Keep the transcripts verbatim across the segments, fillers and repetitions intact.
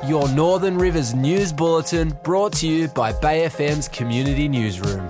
Your Northern Rivers News Bulletin, brought to you by Bay F M's Community Newsroom.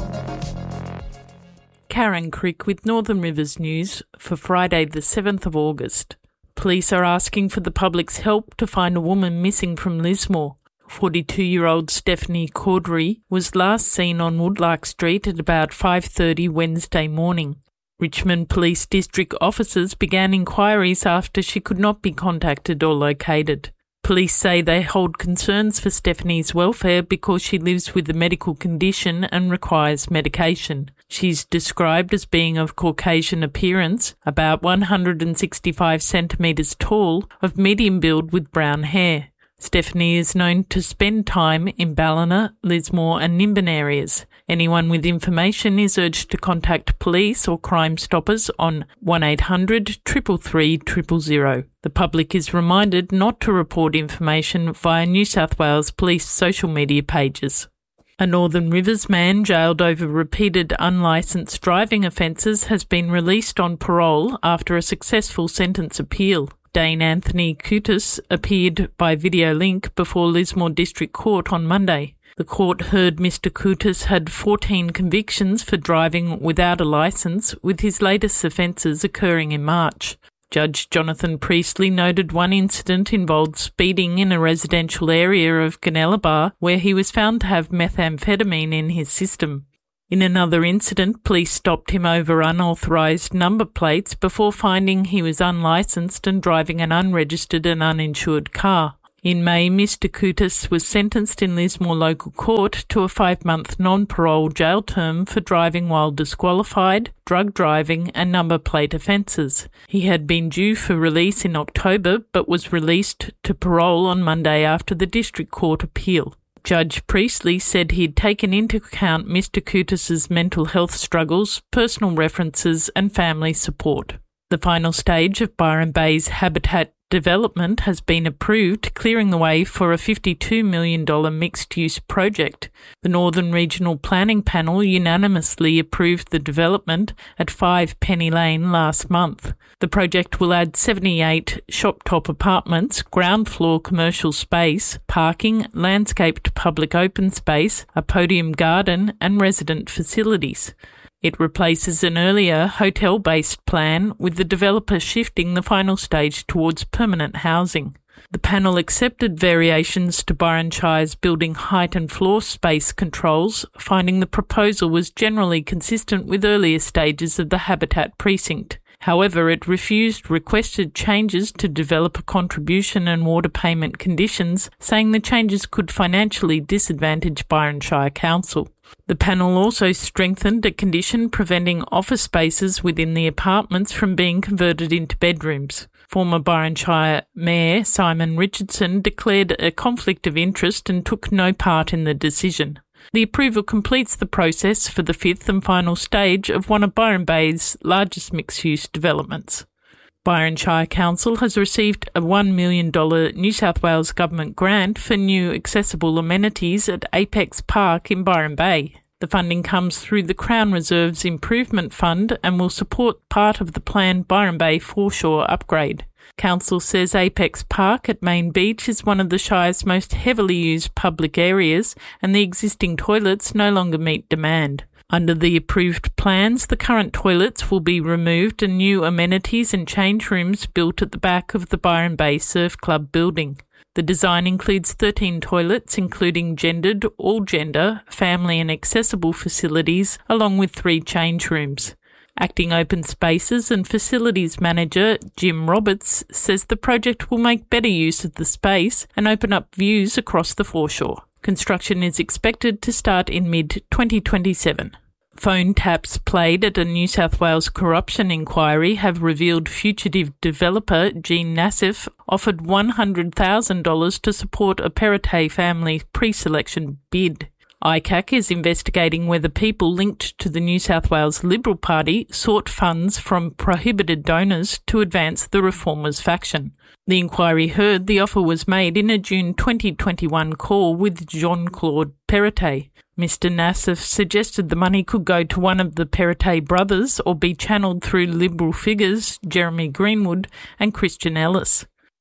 Karen Crick with Northern Rivers News for Friday the seventh of August. Police are asking for the public's help to find a woman missing from Lismore. forty-two-year-old Stephanie Caudry was last seen on Woodlark Street at about five thirty Wednesday morning. Richmond Police District officers began inquiries after she could not be contacted or located. Police say they hold concerns for Stephanie's welfare because she lives with a medical condition and requires medication. She's described as being of Caucasian appearance, about one hundred sixty-five centimetres tall, of medium build with brown hair. Stephanie is known to spend time in Ballina, Lismore and Nimbin areas. Anyone with information is urged to contact police or Crime Stoppers on one eight hundred, three three three, zero zero zero. The public is reminded not to report information via New South Wales Police social media pages. A Northern Rivers man jailed over repeated unlicensed driving offences has been released on parole after a successful sentence appeal. Dane Anthony Kutis appeared by video link before Lismore District Court on Monday. The court heard Mister Kutis had fourteen convictions for driving without a licence, with his latest offences occurring in March. Judge Jonathan Priestley noted one incident involved speeding in a residential area of Gunnellabar, where he was found to have methamphetamine in his system. In another incident, police stopped him over unauthorised number plates before finding he was unlicensed and driving an unregistered and uninsured car. In May, Mister Kutis was sentenced in Lismore Local Court to a five-month non-parole jail term for driving while disqualified, drug driving and number plate offences. He had been due for release in October but was released to parole on Monday after the District Court appeal. Judge Priestley said he'd taken into account Mister Kutis's mental health struggles, personal references and family support. The final stage of Byron Bay's habitat development has been approved, clearing the way for a fifty-two million dollars mixed-use project. The Northern Regional Planning Panel unanimously approved the development at five Penny Lane last month. The project will add seventy-eight shop-top apartments, ground-floor commercial space, parking, landscaped public open space, a podium garden and resident facilities. It replaces an earlier hotel-based plan, with the developer shifting the final stage towards permanent housing. The panel accepted variations to Byron Shire's building height and floor space controls, finding the proposal was generally consistent with earlier stages of the habitat precinct. However, it refused requested changes to developer contribution and water payment conditions, saying the changes could financially disadvantage Byron Shire Council. The panel also strengthened a condition preventing office spaces within the apartments from being converted into bedrooms. Former Byron Shire Mayor Simon Richardson declared a conflict of interest and took no part in the decision. The approval completes the process for the fifth and final stage of one of Byron Bay's largest mixed-use developments. Byron Shire Council has received a one million dollars New South Wales Government grant for new accessible amenities at Apex Park in Byron Bay. The funding comes through the Crown Reserve's Improvement Fund and will support part of the planned Byron Bay foreshore upgrade. Council says Apex Park at Main Beach is one of the Shire's most heavily used public areas, and the existing toilets no longer meet demand. Under the approved plans, the current toilets will be removed and new amenities and change rooms built at the back of the Byron Bay Surf Club building. The design includes thirteen toilets, including gendered, all-gender, family and accessible facilities, along with three change rooms. Acting Open Spaces and Facilities Manager Jim Roberts says the project will make better use of the space and open up views across the foreshore. Construction is expected to start in mid twenty twenty-seven. Phone taps played at a New South Wales corruption inquiry have revealed fugitive developer Jean Nassif offered one hundred thousand dollars to support a Perrottet family pre-selection bid. I C A C is investigating whether people linked to the New South Wales Liberal Party sought funds from prohibited donors to advance the Reformers faction. The inquiry heard the offer was made in a June twenty twenty-one call with Jean-Claude Perrottet. Mister Nassif suggested the money could go to one of the Perrottet brothers or be channelled through Liberal figures Jeremy Greenwood and Christian Ellis.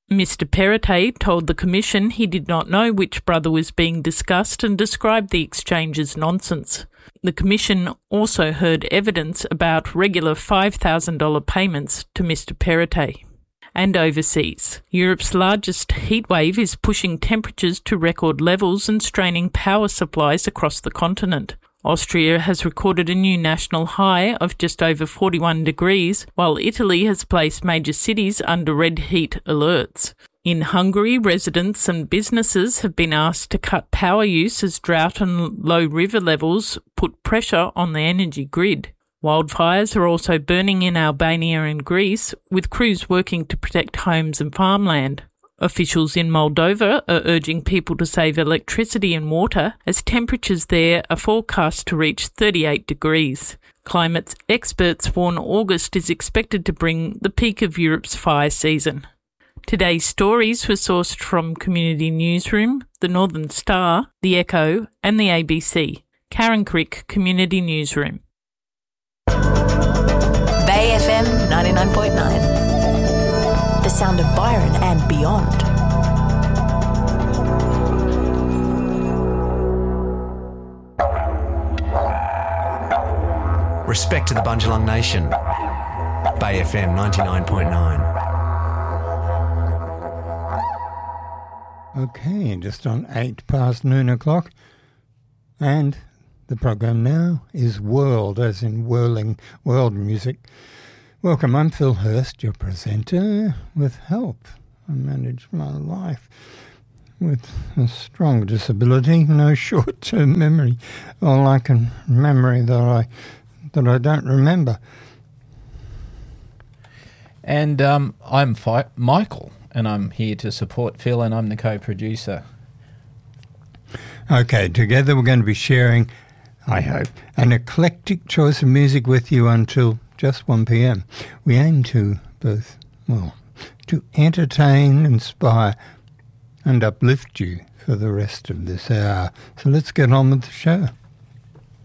Mister Perrottet told the Commission he did not know which brother was being discussed and described the exchange as nonsense. The Commission also heard evidence about regular five thousand dollars payments to Mister Perrottet. And overseas, Europe's largest heatwave is pushing temperatures to record levels and straining power supplies across the continent. Austria has recorded a new national high of just over forty-one degrees, while Italy has placed major cities under red heat alerts. In Hungary, residents and businesses have been asked to cut power use as drought and low river levels put pressure on the energy grid. Wildfires are also burning in Albania and Greece, with crews working to protect homes and farmland. Officials in Moldova are urging people to save electricity and water as temperatures there are forecast to reach thirty-eight degrees. Climate experts warn August is expected to bring the peak of Europe's fire season. Today's stories were sourced from Community Newsroom, The Northern Star, The Echo and the A B C. Karen Crick, Community Newsroom. Bay F M ninety-nine point nine. The sound of Byron and beyond. Respect to the Bundjalung Nation. Bay F M ninety-nine point nine. Okay, just on eight past noon o'clock. And the program now is World, as in whirling world music. Welcome, I'm Phil Hurst, your presenter, with help. I manage my life with a strong disability, no short-term memory. All I can memory that I that I don't remember. And um, I'm Fi- Michael, and I'm here to support Phil, and I'm the co-producer. Okay, together we're going to be sharing, I hope, an eclectic choice of music with you until just one p.m. We aim to both, well, to entertain, inspire and uplift you for the rest of this hour. So let's get on with the show.